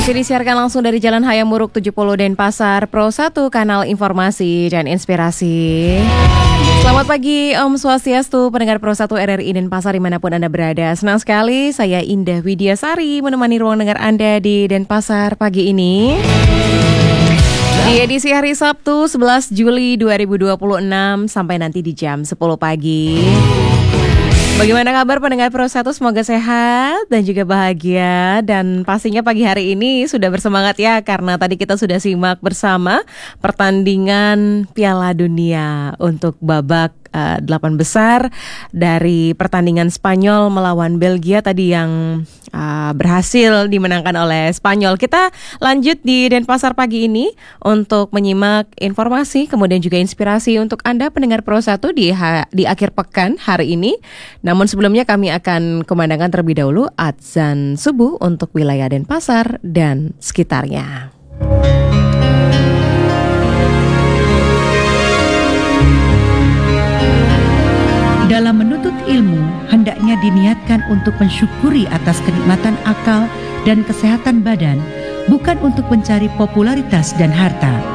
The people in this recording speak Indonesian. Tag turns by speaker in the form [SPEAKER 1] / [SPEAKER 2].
[SPEAKER 1] Masih disiarkan langsung dari Jalan Hayam Muruk 70 Denpasar, Pro 1, kanal informasi dan inspirasi. Selamat pagi, Om Swastiastu, pendengar Pro 1 RRI Denpasar dimanapun Anda berada. Senang sekali, saya Indah Widiasari menemani ruang dengar Anda di Denpasar pagi ini. Di edisi hari Sabtu 11 Juli 2026 sampai nanti di jam 10 pagi. Bagaimana kabar pendengar Pro 1? Semoga sehat dan juga bahagia. Dan pastinya pagi hari ini sudah bersemangat ya, karena tadi kita sudah simak bersama pertandingan Piala Dunia untuk babak 8 besar dari pertandingan Spanyol melawan Belgia tadi yang berhasil dimenangkan oleh Spanyol. Kita lanjut di Denpasar pagi ini untuk menyimak informasi kemudian juga inspirasi untuk Anda pendengar Pro 1 di akhir pekan hari ini. Namun sebelumnya kami akan kumandangkan terlebih dahulu adzan subuh untuk wilayah Denpasar dan sekitarnya.
[SPEAKER 2] Dalam menuntut ilmu, hendaknya diniatkan untuk mensyukuri atas kenikmatan akal dan kesehatan badan, bukan untuk mencari popularitas dan harta.